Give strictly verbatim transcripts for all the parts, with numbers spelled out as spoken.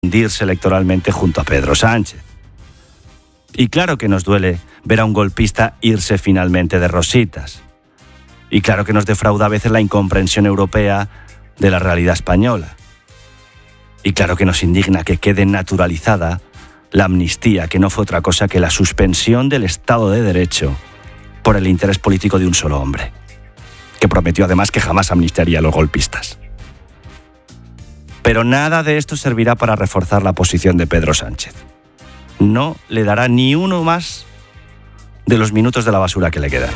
hundirse electoralmente junto a Pedro Sánchez. Y claro que nos duele ver a un golpista irse finalmente de rositas. Y claro que nos defrauda a veces la incomprensión europea de la realidad española. Y claro que nos indigna que quede naturalizada la amnistía, que no fue otra cosa que la suspensión del Estado de Derecho por el interés político de un solo hombre, que prometió además que jamás amnistiaría a los golpistas. Pero nada de esto servirá para reforzar la posición de Pedro Sánchez. No le dará ni uno más de los minutos de la basura que le quedan.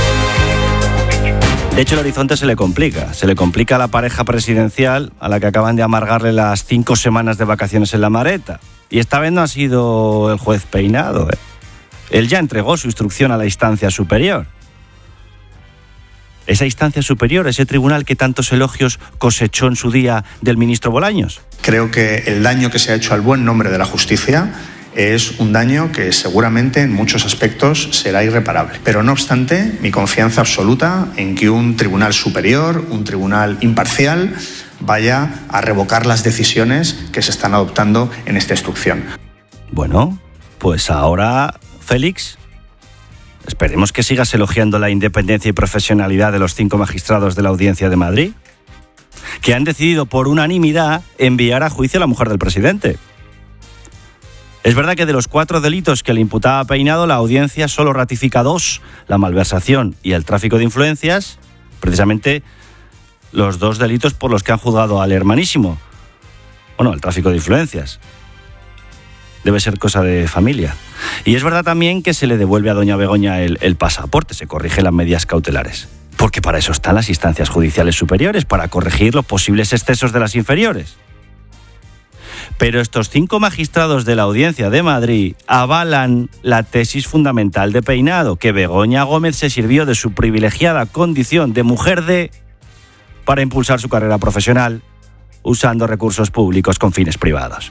De hecho, el horizonte se le complica. Se le complica a la pareja presidencial a la que acaban de amargarle las cinco semanas de vacaciones en la maleta. Y esta vez no ha sido el juez Peinado, ¿eh? Él ya entregó su instrucción a la instancia superior. Esa instancia superior, ese tribunal que tantos elogios cosechó en su día del ministro Bolaños. Creo que el daño que se ha hecho al buen nombre de la justicia es un daño que seguramente en muchos aspectos será irreparable. Pero no obstante, mi confianza absoluta en que un tribunal superior, un tribunal imparcial, vaya a revocar las decisiones que se están adoptando en esta instrucción. Bueno, pues ahora, Félix, esperemos que sigas elogiando la independencia y profesionalidad de los cinco magistrados de la Audiencia de Madrid, que han decidido por unanimidad enviar a juicio a la mujer del presidente. Es verdad que de los cuatro delitos que le imputaba a Peinado, la audiencia solo ratifica dos, la malversación y el tráfico de influencias, precisamente los dos delitos por los que han juzgado al hermanísimo. Bueno, el tráfico de influencias. Debe ser cosa de familia. Y es verdad también que se le devuelve a doña Begoña el, el pasaporte, se corrigen las medidas cautelares. Porque para eso están las instancias judiciales superiores, para corregir los posibles excesos de las inferiores. Pero estos cinco magistrados de la Audiencia de Madrid avalan la tesis fundamental de Peinado, que Begoña Gómez se sirvió de su privilegiada condición de mujer de para impulsar su carrera profesional usando recursos públicos con fines privados.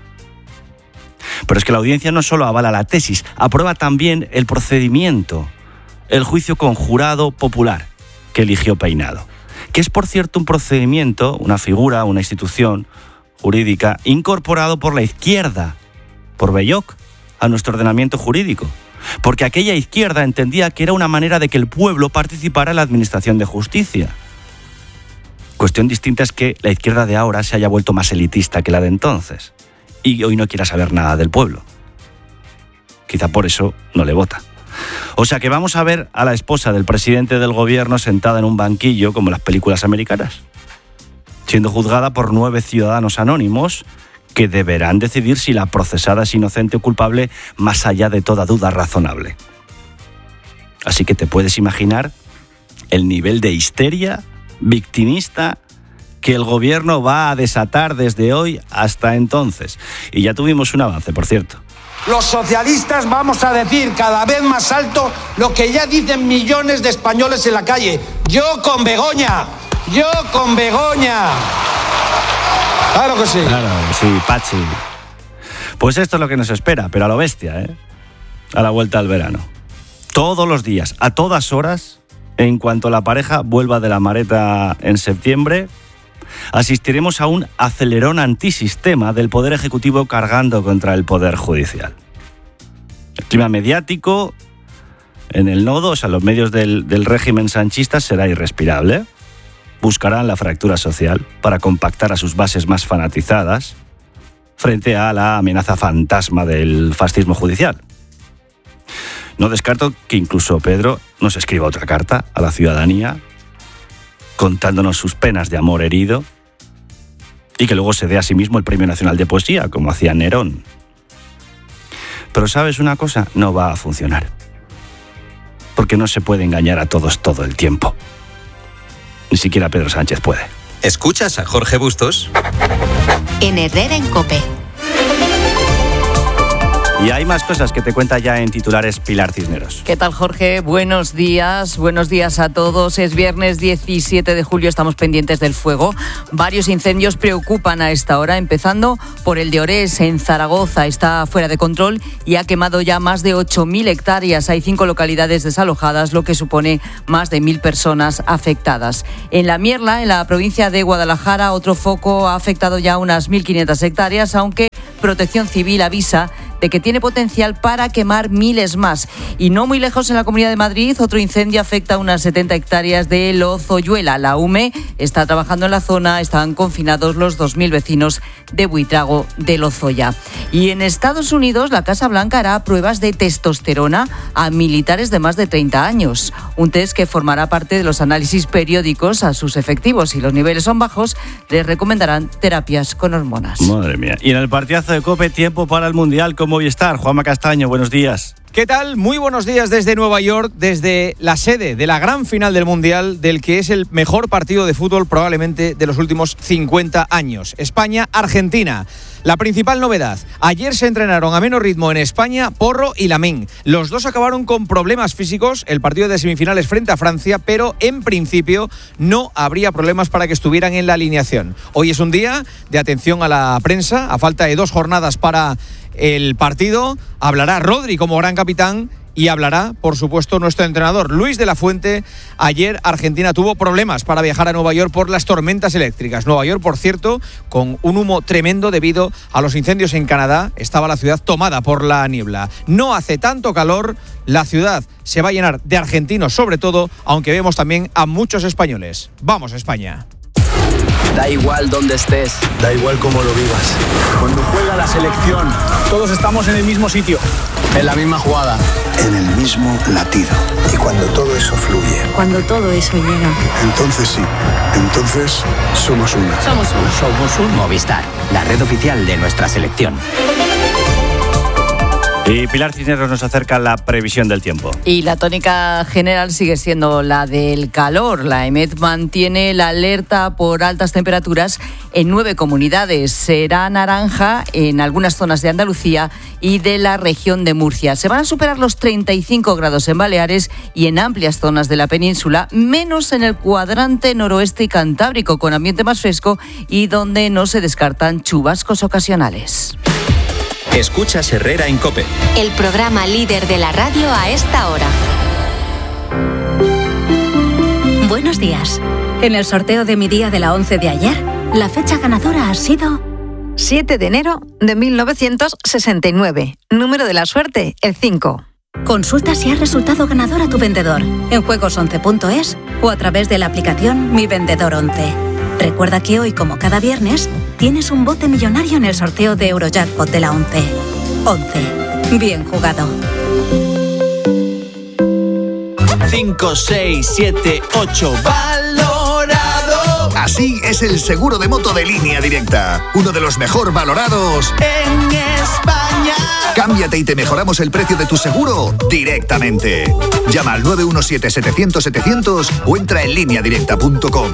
Pero es que la audiencia no solo avala la tesis, aprueba también el procedimiento, el juicio conjurado popular que eligió Peinado, que es por cierto un procedimiento, una figura, una institución jurídica incorporado por la izquierda, por Belloc, a nuestro ordenamiento jurídico, porque aquella izquierda entendía que era una manera de que el pueblo participara en la administración de justicia. Cuestión distinta es que la izquierda de ahora se haya vuelto más elitista que la de entonces y hoy no quiera saber nada del pueblo. Quizá por eso no le vota. O sea que vamos a ver a la esposa del presidente del gobierno sentada en un banquillo como en las películas americanas, siendo juzgada por nueve ciudadanos anónimos que deberán decidir si la procesada es inocente o culpable más allá de toda duda razonable. Así que te puedes imaginar el nivel de histeria victimista que el gobierno va a desatar desde hoy hasta entonces. Y ya tuvimos un avance, por cierto. Los socialistas vamos a decir cada vez más alto lo que ya dicen millones de españoles en la calle. Yo con Begoña. Yo con Begoña. Claro que sí. Claro, sí, Pachi. Pues esto es lo que nos espera, pero a lo bestia, ¿eh? A la vuelta al verano. Todos los días, a todas horas, en cuanto la pareja vuelva de la maleta en septiembre, asistiremos a un acelerón antisistema del Poder Ejecutivo cargando contra el Poder Judicial. El clima mediático en el nodo, o sea, los medios del, del régimen sanchista, será irrespirable. Buscarán la fractura social para compactar a sus bases más fanatizadas frente a la amenaza fantasma del fascismo judicial. No descarto que incluso Pedro nos escriba otra carta a la ciudadanía contándonos sus penas de amor herido y que luego se dé a sí mismo el Premio Nacional de Poesía, como hacía Nerón. Pero ¿sabes una cosa? No va a funcionar. Porque no se puede engañar a todos todo el tiempo. Ni siquiera Pedro Sánchez puede. ¿Escuchas a Jorge Bustos? En Herrera en COPE. Y hay más cosas que te cuenta ya en titulares Pilar Cisneros. ¿Qué tal, Jorge? Buenos días, buenos días a todos. Es viernes diecisiete de julio, estamos pendientes del fuego. Varios incendios preocupan a esta hora, empezando por el de Orés, en Zaragoza. Está fuera de control y ha quemado ya más de ocho mil hectáreas. Hay cinco localidades desalojadas, lo que supone más de mil personas afectadas. En La Mierla, en la provincia de Guadalajara, otro foco ha afectado ya unas mil quinientas hectáreas, aunque Protección Civil avisa de que tiene potencial para quemar miles más. Y no muy lejos, en la Comunidad de Madrid, otro incendio afecta a unas setenta hectáreas de Lozoyuela. La U M E está trabajando en la zona, están confinados los dos mil vecinos de Buitrago de Lozoya. Y en Estados Unidos, la Casa Blanca hará pruebas de testosterona a militares de más de treinta años. Un test que formará parte de los análisis periódicos a sus efectivos. Si los niveles son bajos, les recomendarán terapias con hormonas. Madre mía. Y en el partidazo de COPE, tiempo para el Mundial con Movistar. Juanma Castaño, buenos días. ¿Qué tal? Muy buenos días desde Nueva York, desde la sede de la gran final del Mundial, del que es el mejor partido de fútbol probablemente de los últimos cincuenta años. España-Argentina. La principal novedad, ayer se entrenaron a menos ritmo en España Porro y Lamine. Los dos acabaron con problemas físicos, el partido de semifinales frente a Francia, pero en principio no habría problemas para que estuvieran en la alineación. Hoy es un día de atención a la prensa, a falta de dos jornadas para el partido. Hablará Rodri como gran capitán y hablará, por supuesto, nuestro entrenador Luis de la Fuente. Ayer Argentina tuvo problemas para viajar a Nueva York por las tormentas eléctricas. Nueva York, por cierto, con un humo tremendo debido a los incendios en Canadá. Estaba la ciudad tomada por la niebla. No hace tanto calor, la ciudad se va a llenar de argentinos sobre todo, aunque vemos también a muchos españoles. Vamos, España. Da igual dónde estés, da igual cómo lo vivas. Cuando juega la selección, todos estamos en el mismo sitio, en la misma jugada, en el mismo latido. Y cuando todo eso fluye, cuando todo eso llega, entonces sí, entonces somos uno. Somos uno. Somos un Movistar, la red oficial de nuestra selección. Y Pilar Cisneros nos acerca la previsión del tiempo. Y la tónica general sigue siendo la del calor. La EMET mantiene la alerta por altas temperaturas en nueve comunidades. Será naranja en algunas zonas de Andalucía y de la región de Murcia. Se van a superar los treinta y cinco grados en Baleares y en amplias zonas de la península, menos en el cuadrante noroeste y cantábrico, con ambiente más fresco y donde no se descartan chubascos ocasionales. Escuchas Herrera en COPE, el programa líder de la radio a esta hora. Buenos días. En el sorteo de mi día de la once de ayer, la fecha ganadora ha sido siete de enero de mil novecientos sesenta y nueve. Número de la suerte, el cinco. Consulta si has resultado ganador a tu vendedor en juegos once punto es o a través de la aplicación Mi Vendedor once. Recuerda que hoy, como cada viernes, tienes un bote millonario en el sorteo de Eurojackpot de la once. once. Bien jugado. cinco, seis, siete, ocho. ¡Valorado! Así es el seguro de moto de Línea Directa. Uno de los mejor valorados en España. Cámbiate y te mejoramos el precio de tu seguro directamente. Llama al nueve uno siete, setecientos, setecientos o entra en línea directa punto com.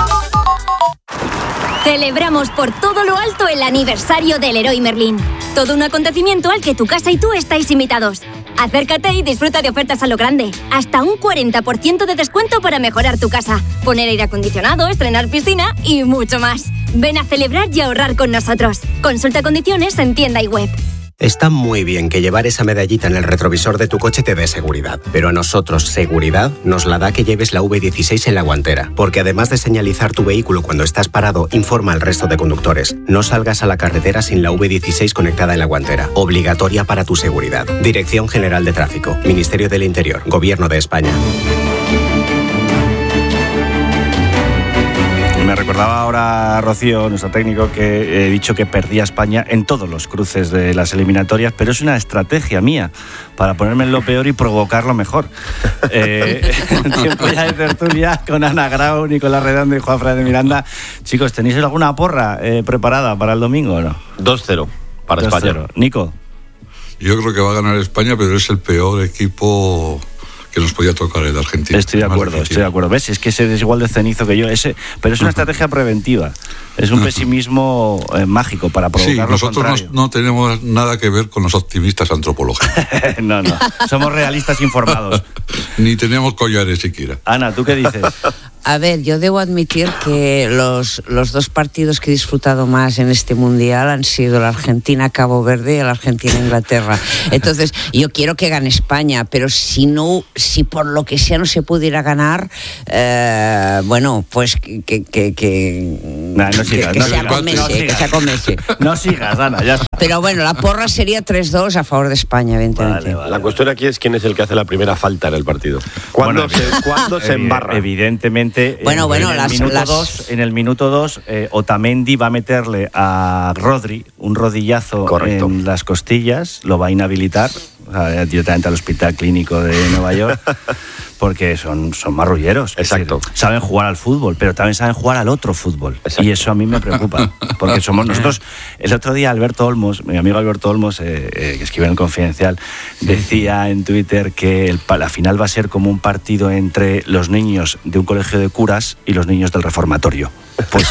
Celebramos por todo lo alto el aniversario del Leroy Merlin. Todo un acontecimiento al que tu casa y tú estáis invitados. Acércate y disfruta de ofertas a lo grande. Hasta un cuarenta por ciento de descuento para mejorar tu casa, poner aire acondicionado, estrenar piscina y mucho más. Ven a celebrar y ahorrar con nosotros. Consulta condiciones en tienda y web. Está muy bien que llevar esa medallita en el retrovisor de tu coche te dé seguridad, pero a nosotros seguridad nos la da que lleves la V dieciséis en la guantera, porque además de señalizar tu vehículo cuando estás parado, informa al resto de conductores. No salgas a la carretera sin la V dieciséis conectada en la guantera, obligatoria para tu seguridad. Dirección General de Tráfico, Ministerio del Interior, Gobierno de España. Me recordaba ahora Rocío, nuestro técnico, que he dicho que perdía España en todos los cruces de las eliminatorias, pero es una estrategia mía para ponerme en lo peor y provocar lo mejor. Eh, tiempo ya de tertulia con Ana Grau, Nicolás Redondo y Juan Fran de Miranda. Chicos, ¿tenéis alguna porra eh, preparada para el domingo o no? dos cero para España. Nico. Yo creo que va a ganar España, pero es el peor equipo que nos podía tocar el de Argentina. Estoy de acuerdo, difícil. estoy de acuerdo. ¿Ves? Es que ese es igual de cenizo que yo. Ese, pero es una estrategia preventiva. Es un pesimismo eh, mágico para provocar Sí, lo nosotros contrario. no, no tenemos nada que ver con los optimistas antropológicos. no, no. Somos realistas informados. Ni tenemos collares siquiera. Ana, ¿tú qué dices? A ver, yo debo admitir que los, los dos partidos que he disfrutado más en este Mundial han sido la Argentina-Cabo Verde y la Argentina-Inglaterra. Entonces, yo quiero que gane España, pero si no, si por lo que sea no se pudiera ganar, eh, bueno, pues que, que, que, que, nah, no sigas, que, que no sea sigas, con Messi, no que sigas. sea con Messi. No sigas, Ana, ya está. Pero bueno, la porra sería tres dos a favor de España, evidentemente. Vale, vale, la cuestión aquí es quién es el que hace la primera falta en el partido. ¿Cuándo, Bueno, se, ¿cuándo se embarra? Evidentemente, Bueno, en, bueno, en las- el minuto las- dos, en el minuto dos, eh, Otamendi va a meterle a Rodri un rodillazo Correcto. en las costillas, lo va a inhabilitar, o sea, directamente al Hospital Clínico de Nueva York, porque son, son marrulleros. Exacto. Es decir, saben jugar al fútbol, pero también saben jugar al otro fútbol. Exacto. Y eso a mí me preocupa, porque somos nosotros. El otro día Alberto Olmos, mi amigo Alberto Olmos, eh, eh, que escribe en El Confidencial, decía en Twitter que el, la final va a ser como un partido entre los niños de un colegio de curas y los niños del reformatorio. Pues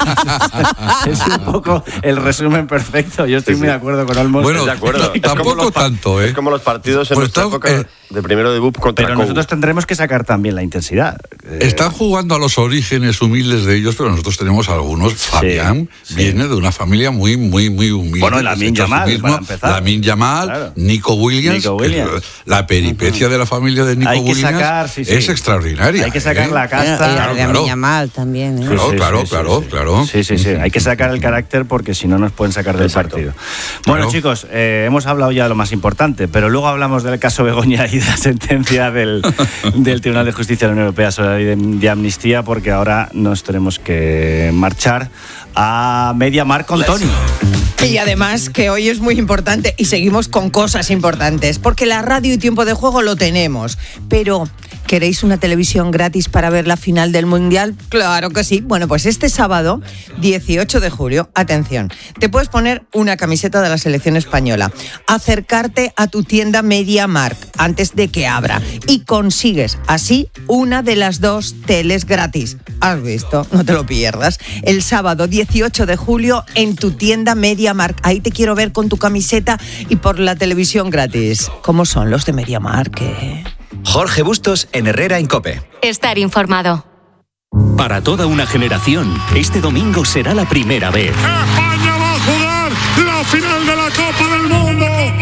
es, es un poco el resumen perfecto. Yo estoy Sí, sí. muy de acuerdo con Olmos. Bueno, de acuerdo. Es tampoco como los pa- tanto, ¿eh? Es como los partidos en Pues nuestra está- época eh, de primero de B U P contra Pero C O U. nosotros tendremos que sacar también la intensidad. Eh, Están jugando a los orígenes humildes de ellos, pero nosotros tenemos algunos. Fabián sí. viene de una familia muy, muy, muy humilde. Bueno, que se Lamine echa a sí Yamal, mismo. para empezar. Lamine Yamal, Claro. Nico Williams. Nico que Williams. La peripecia de la familia de Nico Hay que Williams sacar, sí, sí. es extraordinaria. Hay que sacar ¿eh? la casta. Y Claro, la de claro. Lamine Yamal también, ¿eh? Claro, Sí, sí, claro, sí, sí, claro, sí. claro. Sí, sí, sí. Hay que sacar el carácter porque si no nos pueden sacar del Exacto. partido. Bueno, Claro. chicos, eh, hemos hablado ya de lo más importante, pero luego hablamos del caso Begoña y de la sentencia del, del Tribunal de Justicia de la Unión Europea sobre la ley de, de amnistía, porque ahora nos tenemos que marchar a Mediamar con Tony. Y además que hoy es muy importante y seguimos con cosas importantes, porque la radio y tiempo de juego lo tenemos, pero ¿queréis una televisión gratis para ver la final del Mundial? Claro que sí. Bueno, pues este sábado, dieciocho de julio, atención, te puedes poner una camiseta de la selección española, acercarte a tu tienda MediaMarkt antes de que abra y consigues así una de las dos teles gratis. ¿Has visto? No te lo pierdas. El sábado dieciocho de julio en tu tienda MediaMarkt. Ahí te quiero ver con tu camiseta y por la televisión gratis. ¿Cómo son los de MediaMarkt? ¿Eh? Jorge Bustos en Herrera en COPE. Estar informado. Para toda una generación, este domingo será la primera vez. España va a jugar la final de la Copa del Mundo.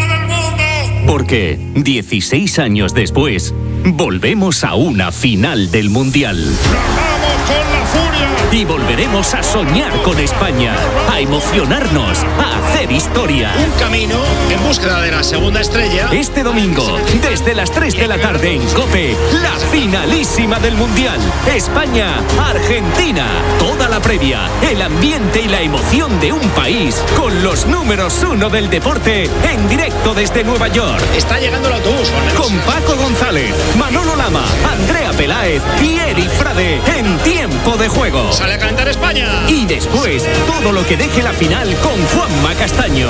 Porque dieciséis años después, volvemos a una final del Mundial. ¡Vamos con la furia! Y volveremos a soñar con España, a emocionarnos, a hacer historia. Un camino en búsqueda de la segunda estrella. Este domingo, desde las tres de la tarde en COPE, la finalísima del Mundial. España-Argentina. Toda la previa, el ambiente y la emoción de un país con los números uno del deporte en directo desde Nueva York. Está llegando el autobús, o al menos. Con Paco González, Manolo Lama, Andrea Peláez y Eric Frade en tiempo de juego. Sale a cantar España. Y después, todo lo que deje la final con Juanma Castaño.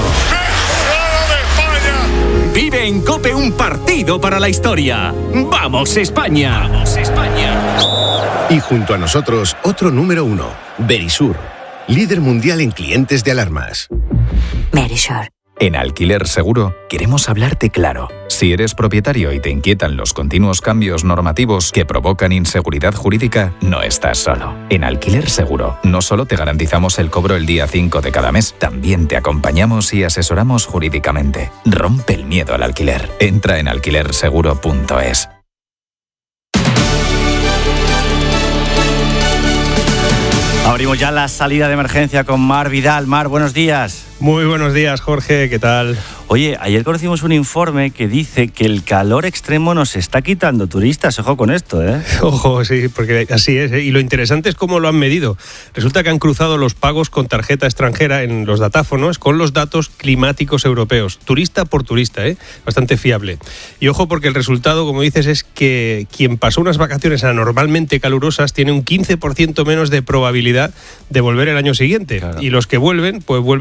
Vive en COPE un partido para la historia. ¡Vamos, España! ¡Vamos, España! Y junto a nosotros, otro número uno, Verisur, líder mundial en clientes de alarmas. Verisur. En Alquiler Seguro queremos hablarte claro. Si eres propietario y te inquietan los continuos cambios normativos que provocan inseguridad jurídica, no estás solo. En Alquiler Seguro no solo te garantizamos el cobro el día cinco de cada mes, también te acompañamos y asesoramos jurídicamente. Rompe el miedo al alquiler. Entra en alquiler seguro punto es. Abrimos ya la salida de emergencia con Mar Vidal. Mar, buenos días. Muy buenos días, Jorge, ¿qué tal? Oye, ayer conocimos un informe que dice que el calor extremo nos está quitando turistas. Ojo con esto, ¿eh? Ojo, sí, porque así es. ¿eh? Y lo interesante es cómo lo han medido. Resulta que han cruzado los pagos con tarjeta extranjera en los datáfonos con los datos climáticos europeos, turista por turista, ¿eh? Bastante fiable. Y ojo porque el resultado, como dices, es que quien pasó unas vacaciones anormalmente calurosas tiene un quince por ciento menos de probabilidad de volver el año siguiente. Claro. Y los que vuelven, pues vuelven de otro modo.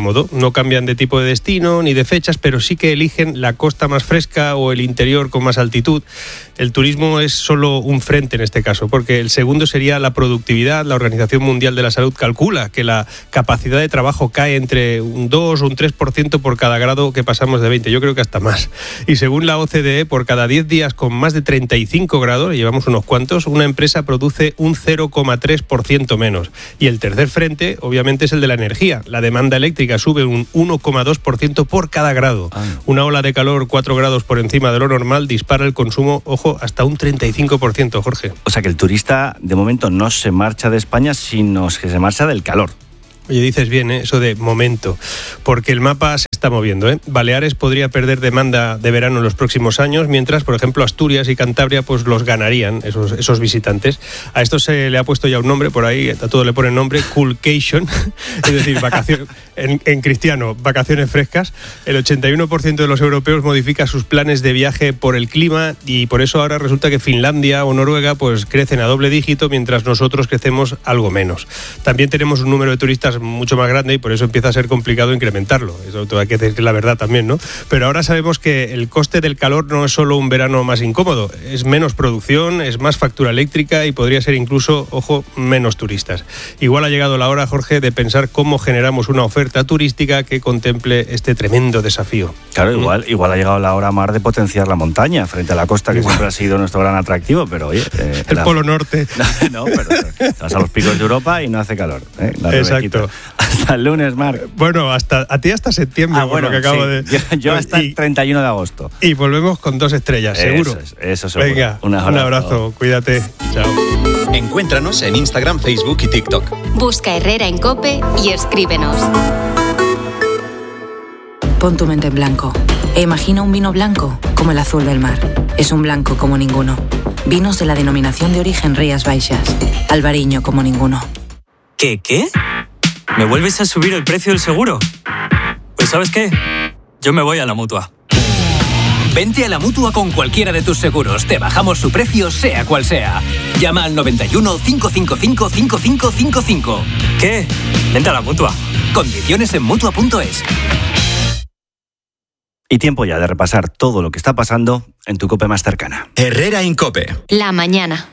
cómodo. No cambian de tipo de destino ni de fechas, pero sí que eligen la costa más fresca o el interior con más altitud. El turismo es solo un frente en este caso, porque el segundo sería la productividad. La Organización Mundial de la Salud calcula que la capacidad de trabajo cae entre un dos o un tres por ciento por cada grado que pasamos de veinte. Yo creo que hasta más. Y según la O C D E, por cada diez días con más de treinta y cinco grados, llevamos unos cuantos, una empresa produce un cero coma tres por ciento menos. Y el tercer frente, obviamente, es el de la energía. La demanda eléctrica sube un uno coma dos por ciento por cada grado. Ah. Una ola de calor cuatro grados por encima de lo normal dispara el consumo, ojo, hasta un treinta y cinco por ciento, Jorge. O sea que el turista, de momento, no se marcha de España, sino que se marcha del calor. Oye, dices bien, ¿eh? Eso de momento, porque el mapa se está moviendo, ¿eh? Baleares podría perder demanda de verano en los próximos años, mientras, por ejemplo, Asturias y Cantabria pues los ganarían esos, esos visitantes. A esto se le ha puesto ya un nombre, por ahí a todo le ponen nombre, Coolcation, es decir, vacaciones, en, en cristiano, vacaciones frescas. El ochenta y uno por ciento de los europeos modifica sus planes de viaje por el clima y por eso ahora resulta que Finlandia o Noruega pues crecen a doble dígito, mientras nosotros crecemos algo menos. También tenemos un número de turistas mucho más grande y por eso empieza a ser complicado incrementarlo. Eso hay que decir que es la verdad también, ¿no? Pero ahora sabemos que el coste del calor no es solo un verano más incómodo, es menos producción, es más factura eléctrica y podría ser incluso, ojo, menos turistas. Igual ha llegado la hora, Jorge, de pensar cómo generamos una oferta turística que contemple este tremendo desafío. Claro, igual, ¿Mm? igual ha llegado la hora, Mar, de potenciar la montaña frente a la costa, que igual siempre ha sido nuestro gran atractivo, pero oye... Eh, el la... Polo Norte. No, pero vas a los picos de Europa y no hace calor. ¿eh? Exacto. Hasta el lunes, Marc. Bueno, hasta a ti hasta septiembre, ah, bueno, por lo que acabo sí. de... Yo, yo hasta y, el treinta y uno de agosto. Y volvemos con dos estrellas, eso seguro. Es, eso seguro. Venga, un abrazo. un abrazo, cuídate. Chao. Encuéntranos en Instagram, Facebook y TikTok. Busca Herrera en COPE y escríbenos. Pon tu mente en blanco e imagina un vino blanco como el azul del mar. Es un blanco como ninguno. Vinos de la denominación de origen Rías Baixas. Albariño como ninguno. ¿Qué, qué? ¿Me vuelves a subir el precio del seguro? Pues ¿sabes qué? Yo me voy a la Mutua. Vente a la Mutua con cualquiera de tus seguros. Te bajamos su precio, sea cual sea. Llama al noventa y uno, cinco cinco cinco, cinco cinco cinco cinco. ¿Qué? Vente a la Mutua. Condiciones en Mutua punto es. Y tiempo ya de repasar todo lo que está pasando en tu COPE más cercana. Herrera en COPE. La mañana.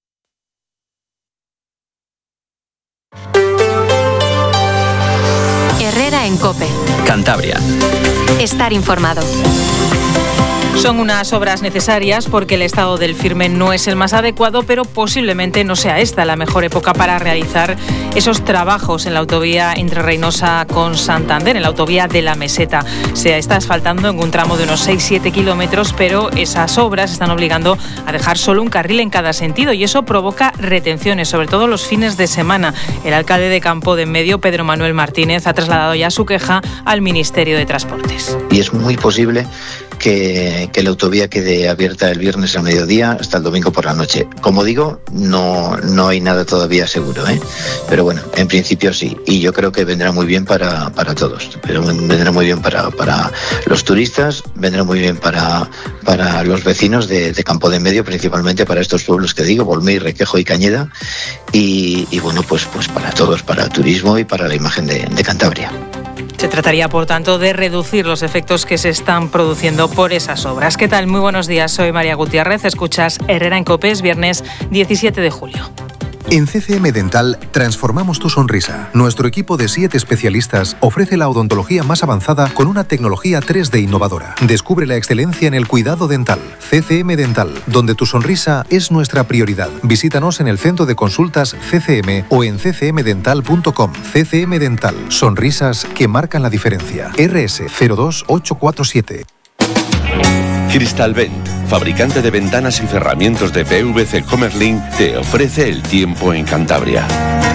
Herrera en COPE. Cantabria. Estar informado. Son unas obras necesarias porque el estado del firme no es el más adecuado, pero posiblemente no sea esta la mejor época para realizar esos trabajos en la autovía entre Reynosa con Santander, en la autovía de la Meseta. Se está asfaltando en un tramo de unos seis a siete kilómetros, pero esas obras están obligando a dejar solo un carril en cada sentido y eso provoca retenciones, sobre todo los fines de semana. El alcalde de Campo de Enmedio, Pedro Manuel Martínez, ha trasladado ya su queja al Ministerio de Transportes. Y es muy posible que, que la autovía quede abierta el viernes al mediodía hasta el domingo por la noche. Como digo, no, no hay nada todavía seguro, ¿eh? Pero bueno, en principio sí. Y yo creo que vendrá muy bien para, para todos. Pero vendrá muy bien para, para los turistas, vendrá muy bien para, para los vecinos de, de Campo de Enmedio, principalmente para estos pueblos que digo, Volmey, Requejo y Cañeda. Y, y bueno, pues, pues para todos, para el turismo y para la imagen de, de Cantabria. Se trataría, por tanto, de reducir los efectos que se están produciendo por esas obras. ¿Qué tal? Muy buenos días, soy María Gutiérrez. Escuchas Herrera en COPE, es viernes diecisiete de julio. En C C M Dental transformamos tu sonrisa. Nuestro equipo de siete especialistas ofrece la odontología más avanzada con una tecnología tres D innovadora. Descubre la excelencia en el cuidado dental. C C M Dental, donde tu sonrisa es nuestra prioridad. Visítanos en el centro de consultas C C M o en c c m dental punto com. C C M Dental, sonrisas que marcan la diferencia. R S cero dos ocho cuatro siete. Crystalvent, fabricante de ventanas y cerramientos de P V C Comerlin, te ofrece el tiempo en Cantabria.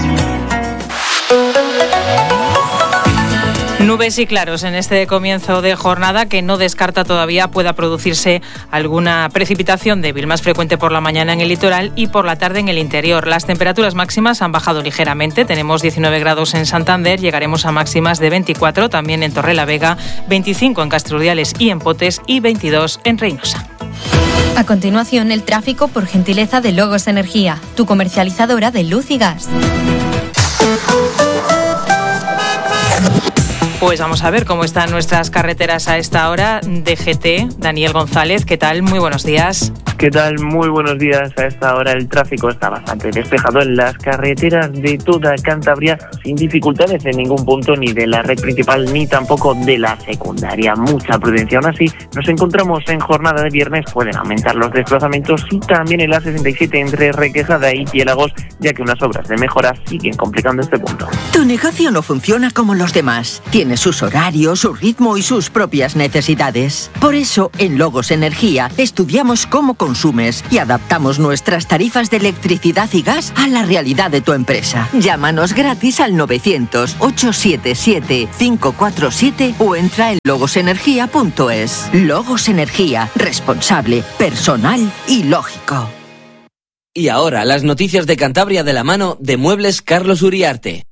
Nubes y claros en este comienzo de jornada que no descarta todavía pueda producirse alguna precipitación débil, más frecuente por la mañana en el litoral y por la tarde en el interior. Las temperaturas máximas han bajado ligeramente, tenemos diecinueve grados en Santander, llegaremos a máximas de veinticuatro, también en Torrelavega, veinticinco en Castrurdiales y en Potes y veintidós en Reynosa. A continuación, el tráfico por gentileza de Logos Energía, tu comercializadora de luz y gas. Pues vamos a ver cómo están nuestras carreteras a esta hora. D G T, Daniel González, ¿qué tal? Muy buenos días. ¿Qué tal? Muy buenos días. A esta hora el tráfico está bastante despejado en las carreteras de toda Cantabria, sin dificultades en ningún punto, ni de la red principal ni tampoco de la secundaria. Mucha prudencia. Aún así, nos encontramos en jornada de viernes, pueden aumentar los desplazamientos y también en la sesenta y siete entre Requejada y Piélagos, ya que unas obras de mejora siguen complicando este punto. Tu negocio no funciona como los demás. Tiene sus horarios, su ritmo y sus propias necesidades. Por eso, en Logos Energía, estudiamos cómo consumes y adaptamos nuestras tarifas de electricidad y gas a la realidad de tu empresa. Llámanos gratis al novecientos, ochocientos setenta y siete, quinientos cuarenta y siete o entra en logos energía punto es. Logos Energía, responsable, personal y lógico. Y ahora las noticias de Cantabria de la mano de Muebles Carlos Uriarte.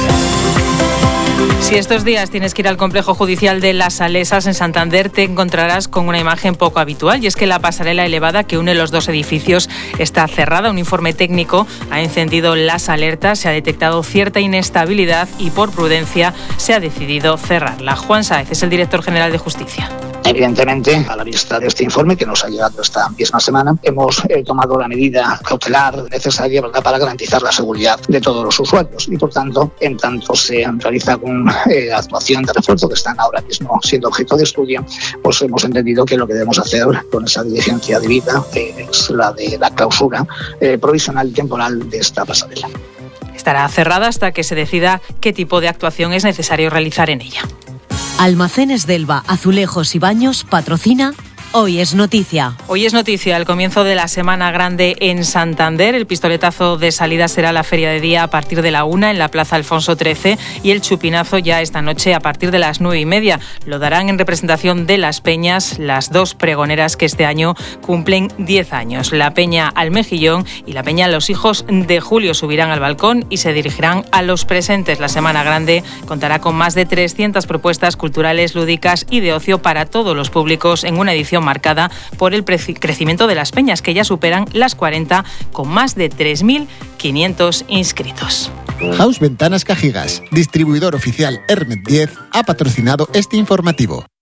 Si estos días tienes que ir al complejo judicial de Las Salesas en Santander, te encontrarás con una imagen poco habitual, y es que la pasarela elevada que une los dos edificios está cerrada. Un informe técnico ha encendido las alertas, se ha detectado cierta inestabilidad y por prudencia se ha decidido cerrarla. Juan Sáez es el director general de Justicia. Evidentemente, a la vista de este informe que nos ha llegado esta misma semana, hemos eh, tomado la medida cautelar necesaria, ¿verdad?, para garantizar la seguridad de todos los usuarios y, por tanto, en tanto se realiza alguna eh, actuación de refuerzo que están ahora mismo siendo objeto de estudio, pues hemos entendido que lo que debemos hacer con esa diligencia debida eh, es la de la clausura eh, provisional y temporal de esta pasarela. Estará cerrada hasta que se decida qué tipo de actuación es necesario realizar en ella. Almacenes Delva, Azulejos y Baños patrocina Hoy es Noticia. Hoy es noticia el comienzo de la Semana Grande en Santander. El pistoletazo de salida será la feria de día a partir de la una en la Plaza Alfonso trece y el chupinazo ya esta noche a partir de las nueve y media. Lo darán en representación de Las Peñas, las dos pregoneras que este año cumplen diez años. La Peña Almejillón y la Peña Los Hijos de Julio subirán al balcón y se dirigirán a los presentes. La Semana Grande contará con más de trescientas propuestas culturales, lúdicas y de ocio para todos los públicos en una edición marcada por el crecimiento de las peñas, que ya superan las cuarenta con más de tres mil quinientos inscritos. House Ventanas Cajigas, distribuidor oficial Hermet diez, ha patrocinado este informativo.